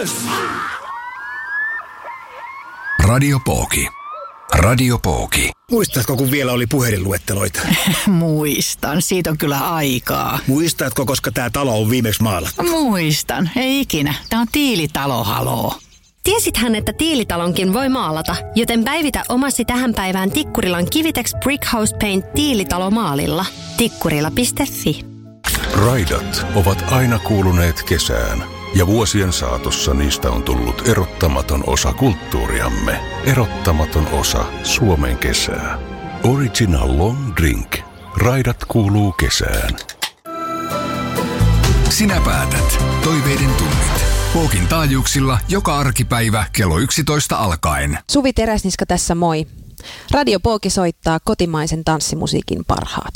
ylös! Radio Pooki. Radio Pooki. Muistatko, kun vielä oli puhelinluetteloita? Muistan, siitä on kyllä aikaa. Muistatko, koska tämä talo on viimeksi maalattu? Muistan, ei ikinä. Tämä on Tiilitalo, haloo. Tiesithän, että Tiilitalonkin voi maalata, joten päivitä omasi tähän päivään Tikkurilan Kivitex Brickhouse Paint Tiilitalomaalilla. Tikkurila.fi. Raidat ovat aina kuuluneet kesään, ja vuosien saatossa niistä on tullut erottamaton osa kulttuuriamme, erottamaton osa Suomen kesää. Original Long Drink. Raidat kuuluu kesään. Sinä päätät. Toiveiden tunnit. Pookin taajuuksilla joka arkipäivä kello 11 alkaen. Suvi Teräsniska tässä moi. Radio Pooki soittaa kotimaisen tanssimusiikin parhaat.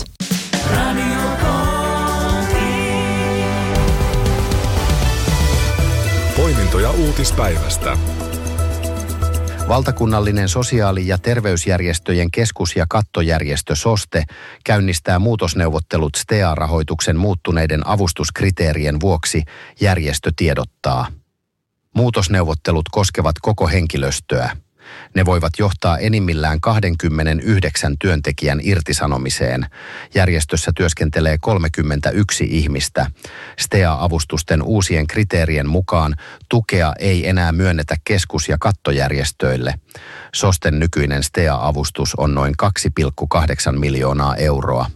Poimintoja uutispäivästä. Valtakunnallinen sosiaali- ja terveysjärjestöjen keskus- ja kattojärjestö SOSTE käynnistää muutosneuvottelut STEA-rahoituksen muuttuneiden avustuskriteerien vuoksi, järjestö tiedottaa. Muutosneuvottelut koskevat koko henkilöstöä. Ne voivat johtaa enimmillään 29 työntekijän irtisanomiseen. Järjestössä työskentelee 31 ihmistä. STEA-avustusten uusien kriteerien mukaan tukea ei enää myönnetä keskus- ja kattojärjestöille. SOSTen nykyinen STEA-avustus on noin 2,8 miljoonaa euroa.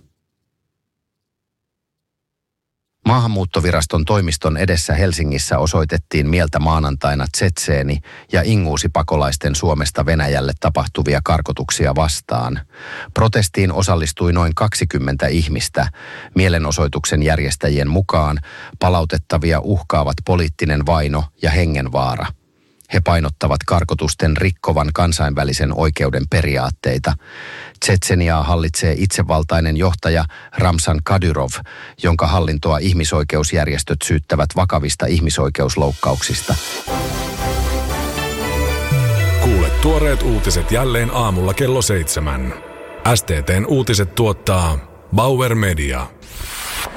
Maahanmuuttoviraston toimiston edessä Helsingissä osoitettiin mieltä maanantaina tsetseeni- ja inguusipakolaisten Suomesta Venäjälle tapahtuvia karkotuksia vastaan. Protestiin osallistui noin 20 ihmistä. Mielenosoituksen järjestäjien mukaan palautettavia uhkaavat poliittinen vaino ja hengenvaara. He painottavat karkotusten rikkovan kansainvälisen oikeuden periaatteita. Tsetseniaa hallitsee itsevaltainen johtaja Ramzan Kadyrov, jonka hallintoa ihmisoikeusjärjestöt syyttävät vakavista ihmisoikeusloukkauksista. Kuule tuoreet uutiset jälleen aamulla kello 7. STT:n uutiset tuottaa Bauer Media.